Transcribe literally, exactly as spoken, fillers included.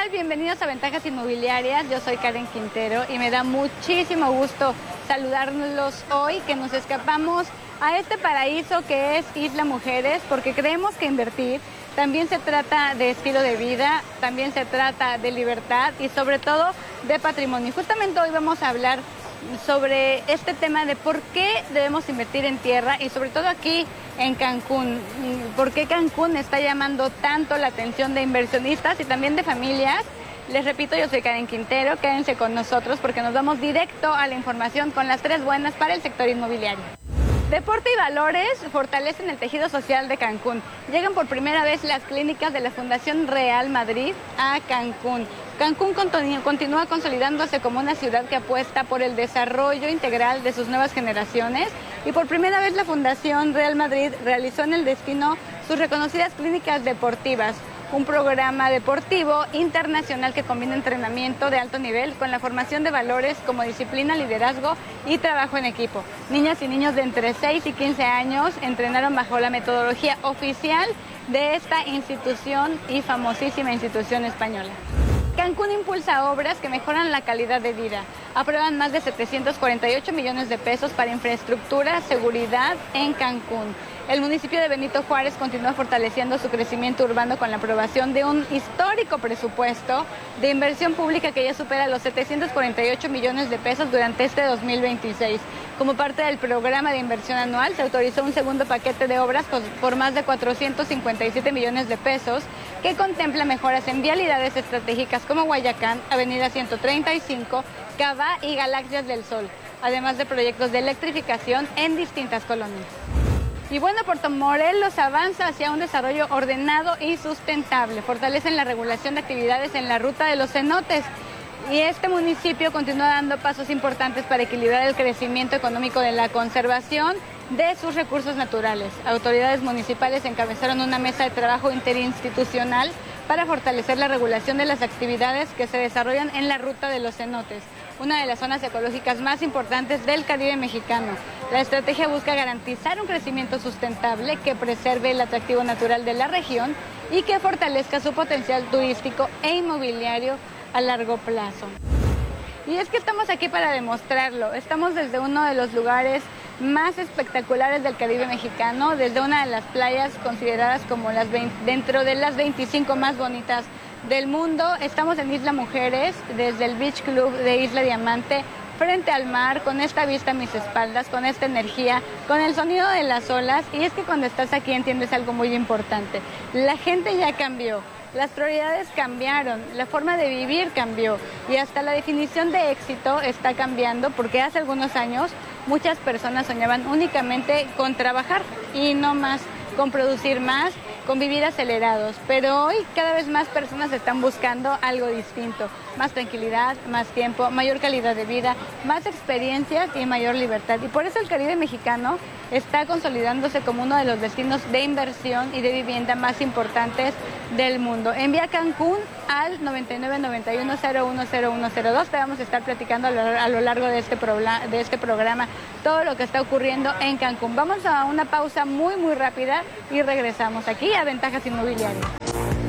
tal? Bienvenidos a Ventajas Inmobiliarias. Yo soy Karen Quintero y me da muchísimo gusto saludarlos hoy, que nos escapamos a este paraíso que es Isla Mujeres, porque creemos que invertir también se trata de estilo de vida, también se trata de libertad y sobre todo de patrimonio. Y justamente hoy vamos a hablar sobre este tema de por qué debemos invertir en tierra y sobre todo aquí en Cancún. ¿Por qué Cancún está llamando tanto la atención de inversionistas y también de familias? Les repito, yo soy Karen Quintero, quédense con nosotros porque nos vamos directo a la información con las tres buenas para el sector inmobiliario. Deporte y valores fortalecen el tejido social de Cancún. Llegan por primera vez las clínicas de la Fundación Real Madrid a Cancún. Cancún continúa consolidándose como una ciudad que apuesta por el desarrollo integral de sus nuevas generaciones y por primera vez la Fundación Real Madrid realizó en el destino sus reconocidas clínicas deportivas, un programa deportivo internacional que combina entrenamiento de alto nivel con la formación de valores como disciplina, liderazgo y trabajo en equipo. Niñas y niños de entre seis y quince años entrenaron bajo la metodología oficial de esta institución y famosísima institución española. Cancún impulsa obras que mejoran la calidad de vida. Aprueban más de setecientos cuarenta y ocho millones de pesos para infraestructura, seguridad en Cancún. El municipio de Benito Juárez continúa fortaleciendo su crecimiento urbano con la aprobación de un histórico presupuesto de inversión pública que ya supera los setecientos cuarenta y ocho millones de pesos durante este dos mil veintiséis. Como parte del programa de inversión anual, se autorizó un segundo paquete de obras por más de cuatrocientos cincuenta y siete millones de pesos que contempla mejoras en vialidades estratégicas como Guayacán, Avenida ciento treinta y cinco, Cava y Galaxias del Sol, además de proyectos de electrificación en distintas colonias. Y bueno, Puerto Morelos avanza hacia un desarrollo ordenado y sustentable. Fortalecen la regulación de actividades en la ruta de los cenotes. Y este municipio continúa dando pasos importantes para equilibrar el crecimiento económico de la conservación de sus recursos naturales. Autoridades municipales encabezaron una mesa de trabajo interinstitucional para fortalecer la regulación de las actividades que se desarrollan en la ruta de los cenotes, una de las zonas ecológicas más importantes del Caribe mexicano. La estrategia busca garantizar un crecimiento sustentable que preserve el atractivo natural de la región y que fortalezca su potencial turístico e inmobiliario a largo plazo. Y es que estamos aquí para demostrarlo. Estamos desde uno de los lugares más espectaculares del Caribe mexicano, desde una de las playas consideradas como las veinte, dentro de las veinticinco más bonitas del mundo. Estamos en Isla Mujeres, desde el Beach Club de Isla Diamante, frente al mar, con esta vista a mis espaldas, con esta energía, con el sonido de las olas. Y es que cuando estás aquí entiendes algo muy importante. La gente ya cambió. Las prioridades cambiaron, la forma de vivir cambió y hasta la definición de éxito está cambiando porque hace algunos años muchas personas soñaban únicamente con trabajar y no más, con producir más, con vivir acelerados. Pero hoy cada vez más personas están buscando algo distinto, más tranquilidad, más tiempo, mayor calidad de vida, más experiencias y mayor libertad. Y por eso el Caribe mexicano está consolidándose como uno de los destinos de inversión y de vivienda más importantes del mundo. Envía Cancún al noventa y nueve noventa y uno cero uno cero uno cero dos. Te vamos a estar platicando a lo, a lo largo de este, de este programa todo lo que está ocurriendo en Cancún. Vamos a una pausa muy muy rápida y regresamos aquí a Ventajas Inmobiliarias.